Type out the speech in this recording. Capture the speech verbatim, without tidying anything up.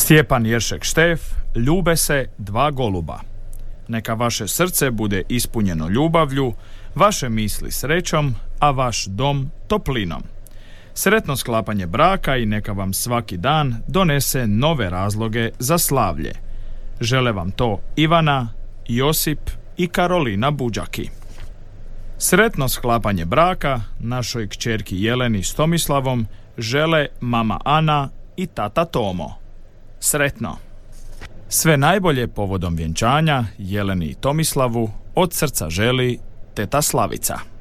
Stjepan Jeršek Štef, ljube se dva goluba. Neka vaše srce bude ispunjeno ljubavlju, vaše misli srećom, a vaš dom toplinom. Sretno sklapanje braka i neka vam svaki dan donese nove razloge za slavlje. Žele vam to Ivana, Josip i Karolina Buđaki. Sretno sklapanje braka našoj kćerki Jeleni s Tomislavom žele mama Ana i tata Tomo. Sretno! Sve najbolje povodom vjenčanja Jeleni i Tomislavu od srca želi teta Slavica.